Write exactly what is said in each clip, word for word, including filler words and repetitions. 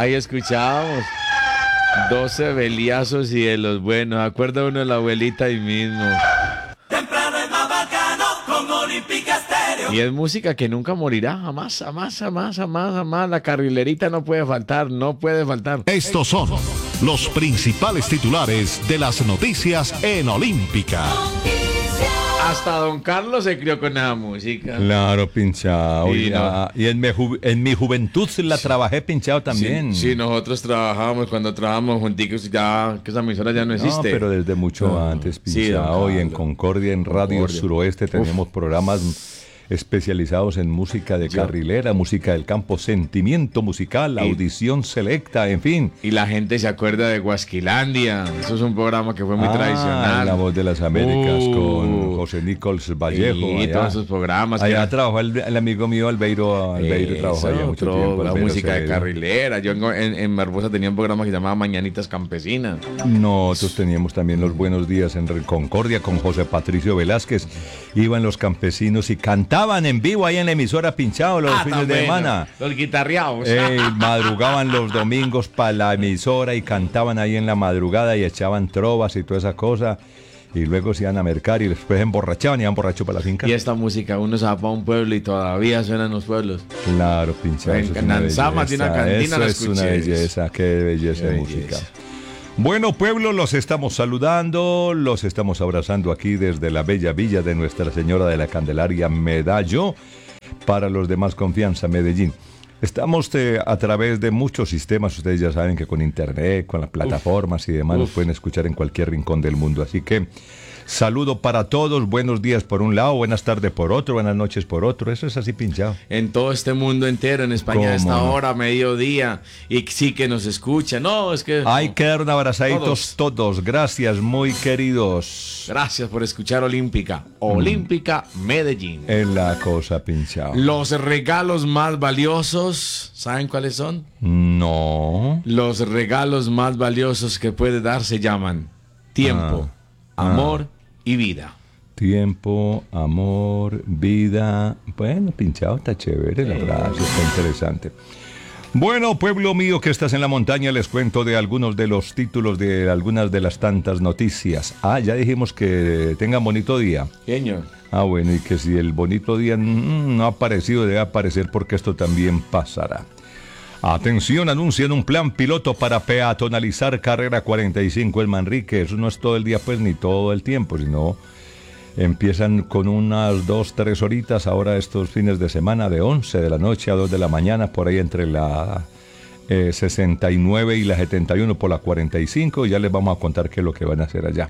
Ahí escuchábamos doce beliazos y de los buenos. Acuerda uno de la abuelita ahí mismo. Temprano es más bacano con Olímpica Estéreo. Y es música que nunca morirá, jamás, jamás, jamás, jamás, jamás. La carrilerita no puede faltar, no puede faltar. Estos son los principales titulares de las noticias en Olímpica. Hasta Don Carlos se crió con esa música. Claro, pinchado. Y Y, no- y en, mi ju- en mi juventud la trabajé pinchado también. Sí, sí, nosotros trabajábamos, cuando trabajamos junticos, ya que esa emisora ya no No, existe. pero desde mucho No. antes, Sí, pinchado. don y en Carlos. Concordia, en Radio Concordia. Suroeste, teníamos programas especializados en música de Yo- carrilera, música del campo, sentimiento musical, Y- audición selecta, en fin. Y la gente se acuerda de Huasquilandia. Eso es un programa que fue muy Ah, tradicional. La Voz de las Américas Uh. con José Nichols Vallejo. Y allá. todos esos programas. que Allá eran- trabajó el, el amigo mío Albeiro, Albeiro trabajó allá Eso, mucho otro, tiempo. la Albeiro música de Acevedo. carrilera. Yo en, en, en Barbosa tenía un programa que se llamaba Mañanitas Campesinas. Nosotros teníamos también los buenos días en Concordia con José Patricio Velázquez. Iban los campesinos y cantaban en vivo ahí en la emisora pinchado los Ah, fines tan de bueno. semana. Los guitarreados. Ey, madrugaban los domingos para la emisora y cantaban ahí en la madrugada y echaban trovas y toda esa cosa. Y luego se iban a mercar y después emborrachaban y iban borrachos para la finca. Y esta música, uno se va para un pueblo y todavía suena en los pueblos. Claro, pinchado. En- eso es en una Anzama tiene una belleza, cantina, eso la es una escuché. belleza, qué belleza Qué de belleza. música. Bueno, pueblo, los estamos saludando, los estamos abrazando aquí desde la bella villa de Nuestra Señora de la Candelaria, Medallo, para los de más confianza, Medellín. Estamos eh, a través de muchos sistemas, ustedes ya saben que con internet, con las plataformas y demás, nos pueden escuchar en cualquier rincón del mundo, así que saludo para todos, buenos días por un lado, buenas tardes por otro, buenas noches por otro, eso es así pinchado. En todo este mundo entero, en España a esta ¿Cómo no? hora, mediodía, y sí que nos escucha. No, es que... Hay que dar un abrazaditos Todos. todos. Gracias, muy queridos. Gracias por escuchar Olímpica. Olímpica Medellín. Es la cosa pinchado. Los regalos más valiosos, ¿saben cuáles son? No. Los regalos más valiosos que puede dar se llaman tiempo, Ah. amor y vida. Tiempo, amor, vida. Bueno, pinchado, está chévere, la verdad, eso está interesante. Bueno, pueblo mío que estás en la montaña, les cuento de algunos de los títulos de algunas de las tantas noticias. Ah, ya dijimos que tengan bonito día. Señor. Ah, bueno, y que si el bonito día mm, no ha aparecido, debe aparecer porque esto también pasará. Atención, anuncian un plan piloto para peatonalizar carrera cuarenta y cinco El Manrique. Eso no es todo el día, pues, ni todo el tiempo, sino empiezan con unas dos, tres horitas ahora estos fines de semana, de once de la noche a dos de la mañana, por ahí entre la eh, sesenta y nueve y la setenta y uno por la cuarenta y cinco. Ya les vamos a contar qué es lo que van a hacer allá.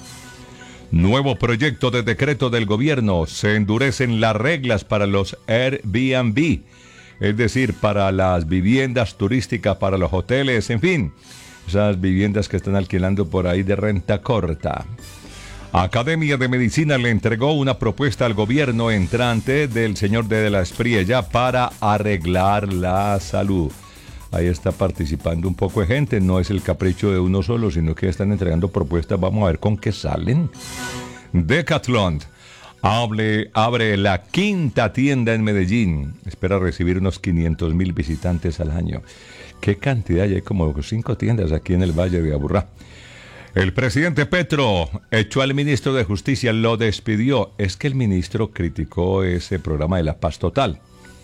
Nuevo proyecto de decreto del gobierno. Se endurecen las reglas para los Airbnb, es decir, para las viviendas turísticas, para los hoteles, en fin, esas viviendas que están alquilando por ahí de renta corta. Academia de Medicina le entregó una propuesta al gobierno entrante del señor de la Espriella para arreglar la salud. Ahí está participando un poco de gente, no es el capricho de uno solo, sino que están entregando propuestas, vamos a ver con qué salen. Decathlon abre, abre la quinta tienda en Medellín, espera recibir unos quinientos mil visitantes al año. ¿Qué cantidad? Ya hay como cinco tiendas aquí en el Valle de Aburrá. El presidente Petro echó al ministro de Justicia, lo despidió. Es que el ministro criticó ese programa de la paz total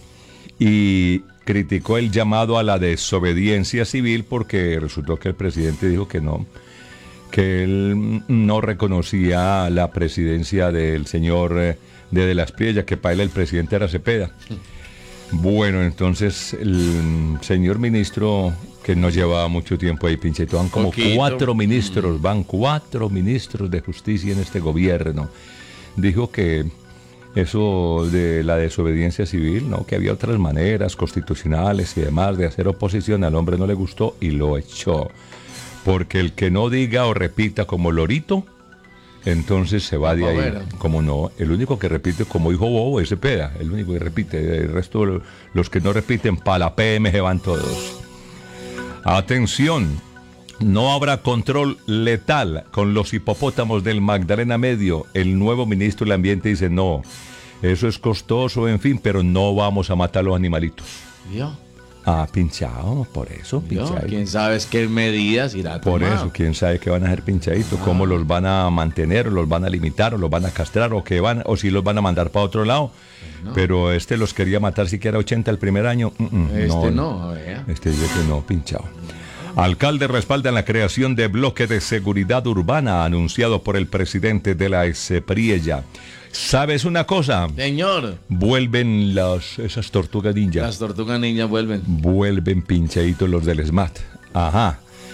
y criticó el llamado a la desobediencia civil porque resultó que el presidente dijo que no, que él no reconocía la presidencia del señor eh, de De la Espriella, que para él el presidente era Cepeda. Bueno, entonces el señor ministro, que no llevaba mucho tiempo ahí, pincheto, van como Poquito. cuatro ministros, van cuatro ministros de justicia en este gobierno. Dijo que eso de la desobediencia civil, ¿no? Que había otras maneras constitucionales y demás de hacer oposición, al hombre no le gustó y lo echó. Porque el que no diga o repita como lorito, entonces se va de ahí. Papavera. Como no, el único que repite como hijo bobo es Cepeda, el único que repite. El resto, los que no repiten, para la P M se van todos. Atención, no habrá control letal con los hipopótamos del Magdalena Medio. El nuevo ministro del Ambiente dice no, eso es costoso, en fin, pero no vamos a matar a los animalitos. ¿Vio? Ah, pinchado, por eso, pinchado. ¿Quién sabe qué medidas irá a Por tomar? eso, quién sabe qué van a hacer pinchaditos, cómo los van a mantener, o los van a limitar, o los van a castrar, o qué van, o si los van a mandar para otro lado. No. Pero este los quería matar siquiera ochenta el primer año. Mm, mm, este no, no, a ver. Este dice que no, pinchado. Alcalde respalda la creación de bloque de seguridad urbana anunciado por el presidente de la Espriella. ¿Sabes una cosa? Señor. Vuelven las, esas tortugas ninja. Las tortugas ninja vuelven. Vuelven pinchaditos los del SMAT. Ajá.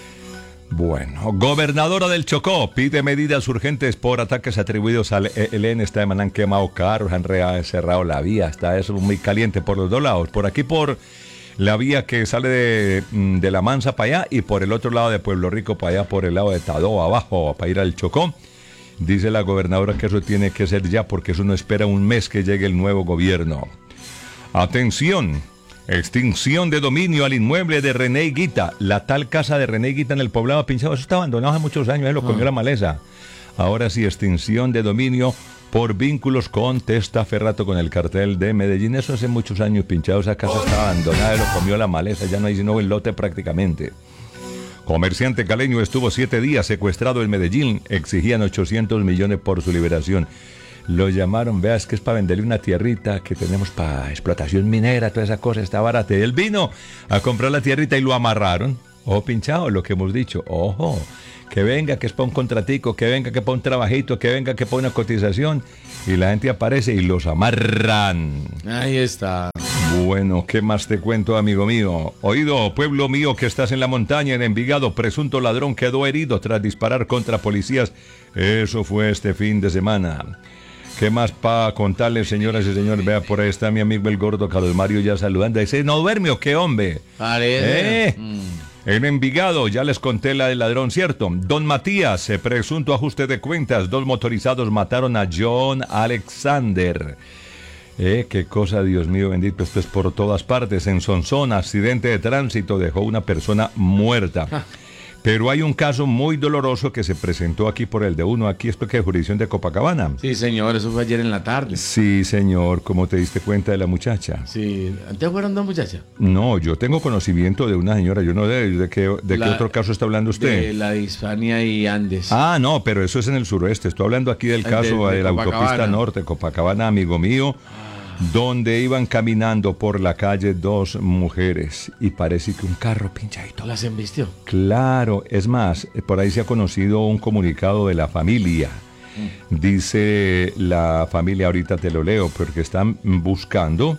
Bueno, gobernadora del Chocó pide medidas urgentes por ataques atribuidos al E L N. Esta semana han quemado carros, han re- cerrado la vía. Está eso muy caliente por los dos lados. Por aquí por la vía que sale de, de La Mansa para allá y por el otro lado de Pueblo Rico para allá, por el lado de Tadó abajo, para ir al Chocó. Dice la gobernadora que eso tiene que ser ya porque eso no espera un mes que llegue el nuevo gobierno. Atención, extinción de dominio al inmueble de René Higuita. La tal casa de René Higuita en el poblado Pinchado, eso está abandonado hace muchos años, él lo comió la maleza. Ahora sí, extinción de dominio por vínculos con Testaferrato, con el cartel de Medellín. Eso hace muchos años, Pinchado, esa casa está abandonada, él lo comió la maleza, ya no hay sino el lote prácticamente. Comerciante caleño estuvo siete días secuestrado en Medellín. Exigían ochocientos millones por su liberación. Lo llamaron, veas que es para venderle una tierrita que tenemos para explotación minera, toda esa cosa está barata. Y él vino a comprar la tierrita y lo amarraron. Ojo, Pinchado, lo que hemos dicho. Ojo, que venga, que es para un contratico, que venga, que para un trabajito, que venga, que para una cotización. Y la gente aparece y los amarran. Ahí está. Bueno, ¿qué más te cuento, amigo mío? Oído, pueblo mío que estás en la montaña, en Envigado, presunto ladrón quedó herido tras disparar contra policías. Eso fue este fin de semana. ¿Qué más para contarles, señoras y señores? Vea, por ahí está mi amigo el gordo Carlos Mario ya saludando. Dice, ¿no duerme o qué, hombre? Parece. ¿Eh? Mm. En Envigado, ya les conté la del ladrón, ¿cierto? Don Matías, presunto ajuste de cuentas. Dos motorizados mataron a John Alexander. Eh, qué cosa, Dios mío bendito, esto es por todas partes. En Sonsón, accidente de tránsito dejó una persona muerta. Ah. Pero hay un caso muy doloroso que se presentó aquí por el de uno, aquí es porque es jurisdicción de Copacabana. Sí, señor, eso fue ayer en la tarde. Sí, señor, ¿cómo te diste cuenta de la muchacha? Sí, ¿antes fueron dos muchachas? No, yo tengo conocimiento de una señora, yo no sé, ¿de qué, de la, qué otro caso está hablando usted? De la de Hispania y Andes. Ah, no, pero eso es en el suroeste, estoy hablando aquí del caso de, de, de la autopista norte, Copacabana, amigo mío. Donde iban caminando por la calle dos mujeres y parece que un carro pinchadito las embistió. Claro, es más, por ahí se ha conocido un comunicado de la familia. Mm. Dice la familia, ahorita te lo leo, porque están buscando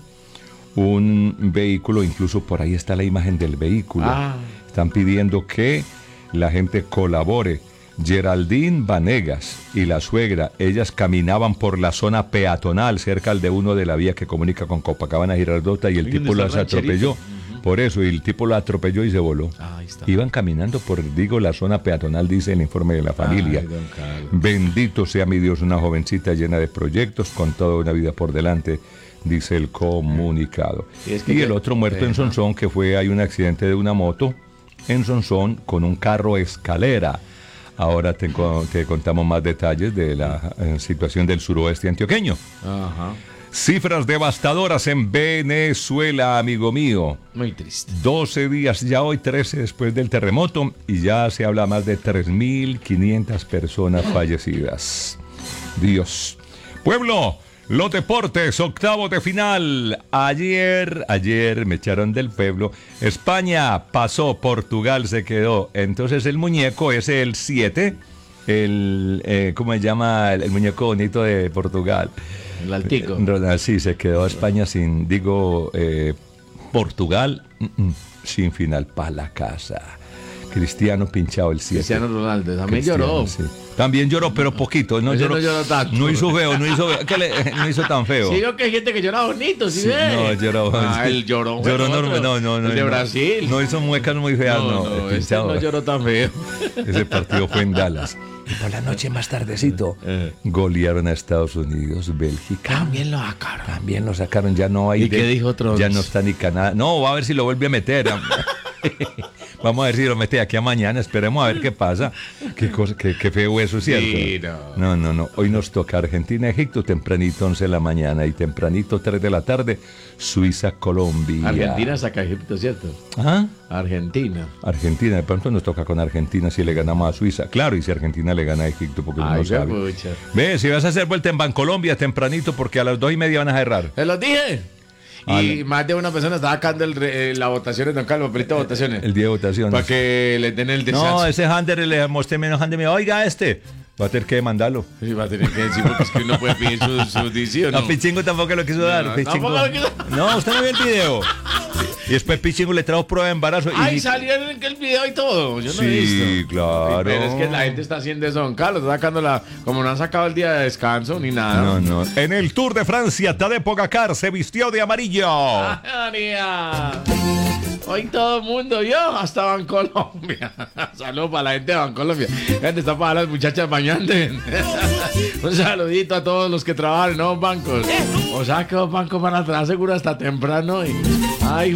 un vehículo, incluso por ahí está la imagen del vehículo. Ah. Están pidiendo que la gente colabore. Geraldine Vanegas y la suegra, ellas caminaban por la zona peatonal cerca al de uno de la vía que comunica con Copacabana Girardota y el tipo las atropelló. Uh-huh. Por eso, y el tipo la atropelló y se voló. Ah, ahí está. Iban caminando por, digo, la zona peatonal, dice el informe de la familia. Ay, bendito sea mi Dios, una jovencita llena de proyectos con toda una vida por delante, dice el comunicado. Y, es que y el otro muerto eh, en Sonsón, que fue, hay un accidente de una moto en Sonsón con un carro escalera. Ahora te, te contamos más detalles de la eh, situación del suroeste antioqueño. Ajá. Cifras devastadoras en Venezuela, amigo mío. Muy triste. doce días ya hoy, trece después del terremoto, y ya se habla más de tres mil quinientas personas fallecidas. Dios. Pueblo, los deportes, octavos de final. Ayer, ayer me echaron del pueblo. España pasó, Portugal se quedó. Entonces el muñeco es el siete. El, eh, ¿cómo se llama? El, el muñeco bonito de Portugal. El altico. Eh, sí, se quedó España sin, digo, eh, Portugal mm, sin final para la casa. Cristiano pinchado el siete. Cristiano Ronaldo, también Cristiano, lloró. Sí. También lloró, pero poquito. No, lloró, no lloró tanto. No hizo feo, no hizo, ¿qué le, no hizo tan feo. Sí, yo que hay gente que llora bonito, ¿sí, sí ve? No, lloró. Ah, él lloró. Lloró no, no, no, no. El de no, Brasil. No hizo muecas muy feas, no. No, no, este no lloró tan feo. Ese partido fue en Dallas. Y por la noche más tardecito, eh. golearon a Estados Unidos, Bélgica. También lo sacaron. También lo sacaron, ya no hay. ¿Y de, qué dijo Trump? Ya no está ni Canadá. No, va a ver si lo vuelve a meter. Va Vamos a ver si lo mete aquí a mañana. Esperemos a ver qué pasa. Qué, cosa, qué, qué feo eso, ¿cierto? Sí, no. no, no, no. Hoy nos toca Argentina-Egipto, tempranito once de la mañana y tempranito tres de la tarde, Suiza-Colombia. Argentina saca a Egipto, ¿cierto? ¿Ah? Argentina. Argentina, de pronto nos toca con Argentina si le ganamos a Suiza. Claro, y si Argentina le gana a Egipto, porque uno Ay, no qué sabe. pucha. Ve, si vas a hacer vuelta en Bancolombia tempranito, porque a las dos y media van a cerrar. ¡Se los dije! Ah, Y no. más de una persona está sacando el re- eh, las votaciones, don Carlos, papelito de votaciones. El día de votaciones. Para que le den el descanso. No, ese Hander le mostré menos Hander, me oiga este. Va a tener que demandarlo. Sí, va a tener que decir porque es que uno puede pedir su, su edición, No, ¿no? Pichingo tampoco lo quiso dar. No, Pichingo. tampoco lo quiso. No, usted no vio el video. Y después Pichingo le trajo prueba de embarazo. Ay, y... salieron en el video y todo. Yo no Sí, he visto. claro. Pero es que la gente está haciendo eso, don Carlos. Está sacando la. Como no han sacado el día de descanso ni nada. No, no. En el Tour de Francia, Tadej Pogacar se vistió de amarillo. ¡Ay, María! Hoy todo el mundo vio, hasta Bancolombia. Saludos para la gente de Bancolombia. Gente, está para las muchachas bañantes. Un saludito a todos los que trabajan en nuevos bancos. O sea que los bancos van a trabajar seguro hasta temprano. Y... Ay,